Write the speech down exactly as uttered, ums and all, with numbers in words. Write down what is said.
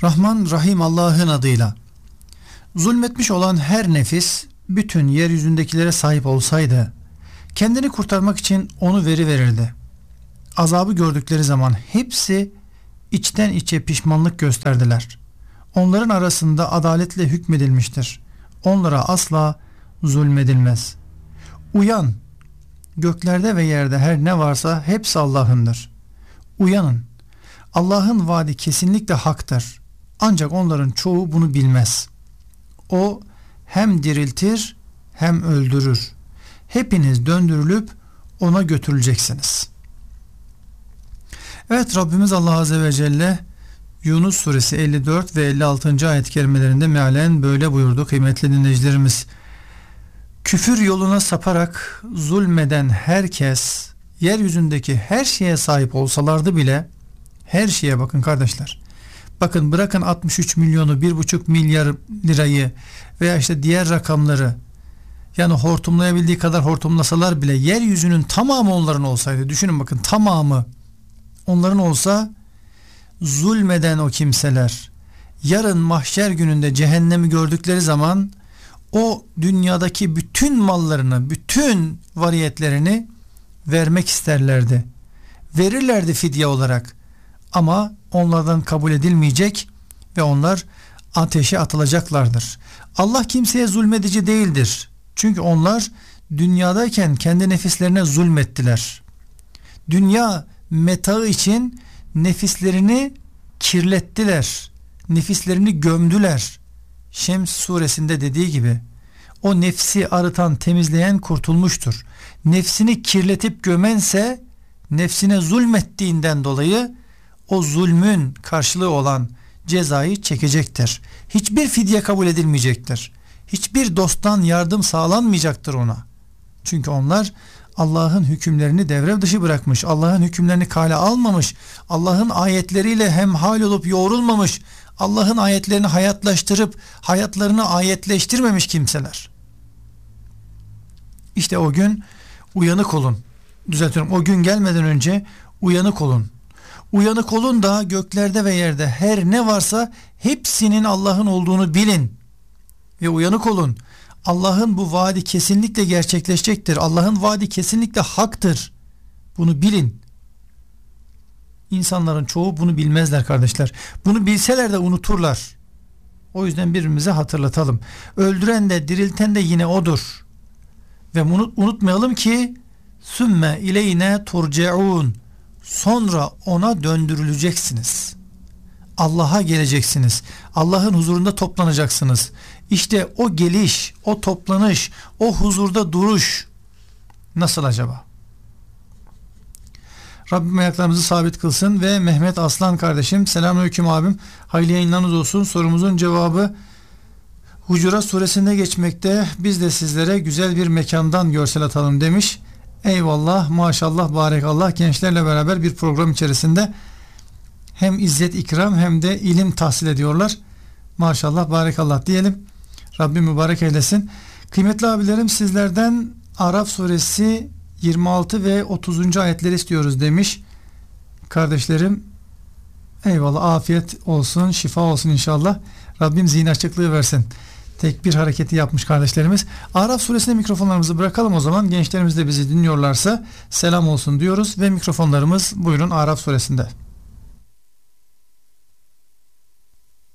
Rahman Rahim Allah'ın adıyla. Zulmetmiş olan her nefis bütün yeryüzündekilere sahip olsaydı kendini kurtarmak için onu veriverirdi. Azabı gördükleri zaman hepsi içten içe pişmanlık gösterdiler. Onların arasında adaletle hükmedilmiştir. Onlara asla zulmedilmez. Uyan, göklerde ve yerde her ne varsa hepsi Allah'ındır. Uyanın, Allah'ın vaadi kesinlikle haktır. Ancak onların çoğu bunu bilmez. O hem diriltir hem öldürür. Hepiniz döndürülüp ona götürüleceksiniz. Evet, Rabbimiz Allah Azze ve Celle Yunus suresi elli dört ve elli altıncı ayet kerimelerinde mealen böyle buyurdu kıymetli dinleyicilerimiz. Küfür yoluna saparak zulmeden herkes yeryüzündeki her şeye sahip olsalardı bile, her şeye bakın kardeşler, bakın bırakın altmış üç milyonu, bir buçuk milyar lirayı veya işte diğer rakamları, yani hortumlayabildiği kadar hortumlasalar bile yeryüzünün tamamı onların olsaydı, düşünün bakın, tamamı onların olsa, zulmeden o kimseler yarın mahşer gününde cehennemi gördükleri zaman o dünyadaki bütün mallarını, bütün variyetlerini vermek isterlerdi. Verirlerdi fidye olarak. Ama onlardan kabul edilmeyecek ve onlar ateşe atılacaklardır. Allah kimseye zulmedici değildir. Çünkü onlar dünyadayken kendi nefislerine zulmettiler. Dünya metaı için nefislerini kirlettiler. Nefislerini gömdüler. Şems suresinde dediği gibi o nefsi arıtan, temizleyen kurtulmuştur. Nefsini kirletip gömense nefsine zulmettiğinden dolayı o zulmün karşılığı olan cezayı çekecektir. Hiçbir fidye kabul edilmeyecektir. Hiçbir dosttan yardım sağlanmayacaktır ona. Çünkü onlar Allah'ın hükümlerini devre dışı bırakmış, Allah'ın hükümlerini kale almamış, Allah'ın ayetleriyle hemhal olup yoğrulmamış, Allah'ın ayetlerini hayatlaştırıp hayatlarını ayetleştirmemiş kimseler. İşte o gün uyanık olun. Düzeltiyorum, o gün gelmeden önce uyanık olun. Uyanık olun da göklerde ve yerde her ne varsa hepsinin Allah'ın olduğunu bilin. Ve uyanık olun. Allah'ın bu vaadi kesinlikle gerçekleşecektir. Allah'ın vaadi kesinlikle haktır. Bunu bilin. İnsanların çoğu bunu bilmezler kardeşler. Bunu bilseler de unuturlar. O yüzden birbirimize hatırlatalım. Öldüren de dirilten de yine odur. Ve unutmayalım ki sümme ileyne turceun, sonra ona döndürüleceksiniz. Allah'a geleceksiniz. Allah'ın huzurunda toplanacaksınız. İşte o geliş, o toplanış, o huzurda duruş nasıl acaba? Rabbim ayaklarımızı sabit kılsın. Ve Mehmet Aslan kardeşim, selamünaleyküm abim, hayırlı yayınlarınız olsun. Sorumuzun cevabı Hucurat suresinde geçmekte. Biz de sizlere güzel bir mekandan görsel atalım demiş. Eyvallah, maşallah, barekallah. Gençlerle beraber bir program içerisinde hem izzet ikram hem de ilim tahsil ediyorlar. Maşallah, barekallah diyelim. Rabbim mübarek eylesin. Kıymetli abilerim, sizlerden Araf suresi yirmi altı ve otuzuncu ayetleri istiyoruz demiş kardeşlerim. Eyvallah, afiyet olsun, şifa olsun inşallah. Rabbim zihin açıklığı versin. Tek bir hareketi yapmış kardeşlerimiz. Araf suresine mikrofonlarımızı bırakalım o zaman. Gençlerimiz de bizi dinliyorlarsa selam olsun diyoruz ve mikrofonlarımız buyurun Araf suresinde.